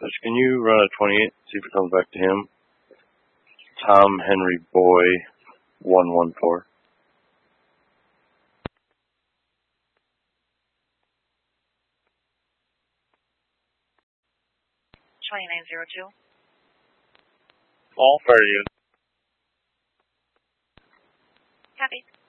Can you run a 28, see if it comes back to him? Tom Henry Boy 114. 2902. All fair use. Copy.